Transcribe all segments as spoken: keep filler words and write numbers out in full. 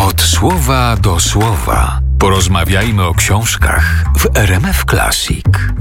Od słowa do słowa. Porozmawiajmy o książkach w R M F Classic.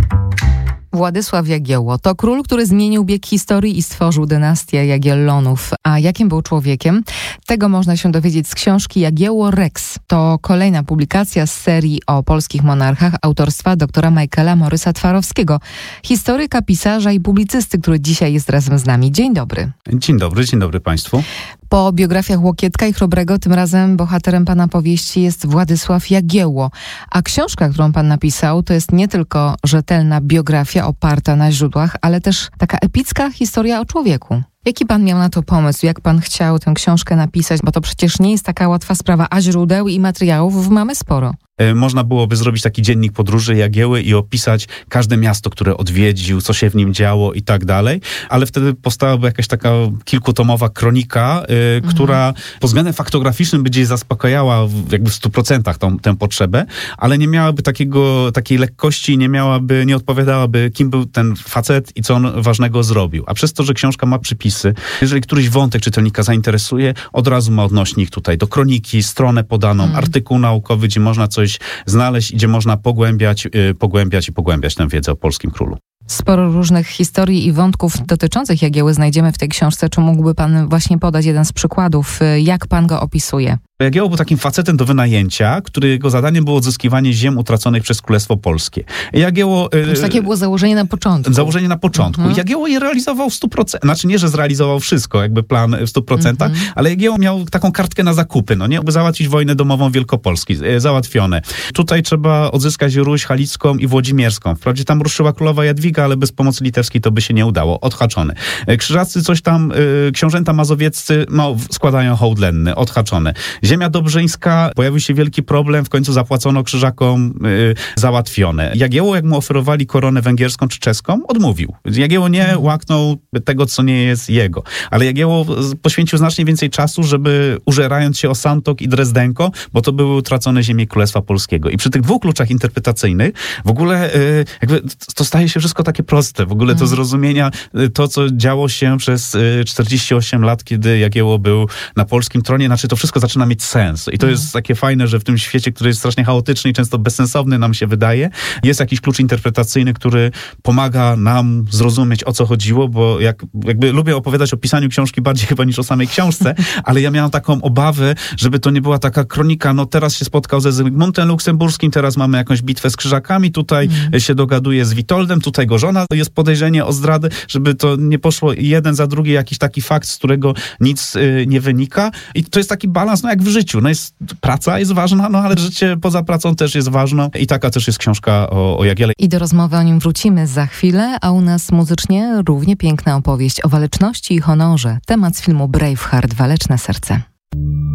Władysław Jagiełło to król, który zmienił bieg historii i stworzył dynastię Jagiellonów. A jakim był człowiekiem? Tego można się dowiedzieć z książki Jagiełło Rex. To kolejna publikacja z serii o polskich monarchach autorstwa doktora Michaela Morysa Twarowskiego, historyka, pisarza i publicysty, który dzisiaj jest razem z nami. Dzień dobry. Dzień dobry, dzień dobry Państwu. Po biografiach Łokietka i Chrobrego tym razem bohaterem pana powieści jest Władysław Jagiełło. A książka, którą pan napisał, to jest nie tylko rzetelna biografia oparta na źródłach, ale też taka epicka historia o człowieku. Jaki pan miał na to pomysł? Jak pan chciał tę książkę napisać? Bo to przecież nie jest taka łatwa sprawa, a źródeł i materiałów mamy sporo. Można byłoby zrobić taki dziennik podróży Jagieły i opisać każde miasto, które odwiedził, co się w nim działo i tak dalej, ale wtedy powstałaby jakaś taka kilkutomowa kronika, y, mhm. która pod względem faktograficznym by gdzieś zaspokajała w, jakby w stu procentach tą, tę potrzebę, ale nie miałaby takiego, takiej lekkości, nie miałaby, nie odpowiadałaby, kim był ten facet i co on ważnego zrobił. A przez to, że książka ma przypisy, jeżeli któryś wątek czytelnika zainteresuje, od razu ma odnośnik tutaj do kroniki, stronę podaną, mhm. artykuł naukowy, gdzie można coś znaleźć, gdzie można pogłębiać, yy, pogłębiać i pogłębiać tę wiedzę o polskim królu. Sporo różnych historii i wątków dotyczących Jagieły znajdziemy w tej książce. Czy mógłby pan właśnie podać jeden z przykładów, jak pan go opisuje? Jagiełło był takim facetem do wynajęcia, którego zadaniem było odzyskiwanie ziem utraconych przez Królestwo Polskie. Jagiełło... To takie było założenie na początku. Założenie na początku. Mhm. Jagiełło je realizował w stu procentach. Znaczy nie, że zrealizował wszystko, jakby plan w stu procentach, mhm. ale Jagiełło miał taką kartkę na zakupy, no nie? By załatwić wojnę domową Wielkopolski. Załatwione. Tutaj trzeba odzyskać Ruś Halicką i Włodzimierską. Wprawdzie tam ruszyła królowa Jadwiga, ale bez pomocy litewskiej to by się nie udało. Odhaczone. Krzyżacy coś tam, książęta mazowieccy, no, składają hołd lenny. Odhaczone. Ziemia dobrzyńska, pojawił się wielki problem, w końcu zapłacono Krzyżakom, yy, załatwione. Jagiełło, jak mu oferowali koronę węgierską czy czeską, odmówił. Jagiełło nie łaknął tego, co nie jest jego. Ale Jagiełło poświęcił znacznie więcej czasu, żeby użerając się o Santok i Drezdenko, bo to były utracone ziemie Królestwa Polskiego. I przy tych dwóch kluczach interpretacyjnych w ogóle yy, jakby to staje się wszystko takie proste. W ogóle to zrozumienia, to, co działo się przez yy, czterdzieści osiem lat, kiedy Jagiełło był na polskim tronie, znaczy to wszystko zaczyna mieć sens. I to jest takie fajne, że w tym świecie, który jest strasznie chaotyczny i często bezsensowny nam się wydaje, jest jakiś klucz interpretacyjny, który pomaga nam zrozumieć, o co chodziło, bo jak, jakby lubię opowiadać o pisaniu książki bardziej chyba niż o samej książce, ale ja miałam taką obawę, żeby to nie była taka kronika, no teraz się spotkał ze Zygmuntem Luksemburskim, teraz mamy jakąś bitwę z Krzyżakami, tutaj mm. się dogaduje z Witoldem, tutaj go żona, jest podejrzenie o zdradę, żeby to nie poszło jeden za drugi jakiś taki fakt, z którego nic y, nie wynika. I to jest taki balans, no jak w życiu. No jest, praca jest ważna, no ale życie poza pracą też jest ważne i taka też jest książka o, o Jagiele. I do rozmowy o nim wrócimy za chwilę, a u nas muzycznie równie piękna opowieść o waleczności i honorze. Temat z filmu Braveheart, Waleczne serce.